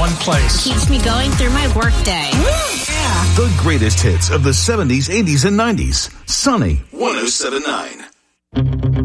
one place. Keeps me going through my workday. Yeah. The greatest hits of the 70s, 80s, and 90s. Sunny 107.9.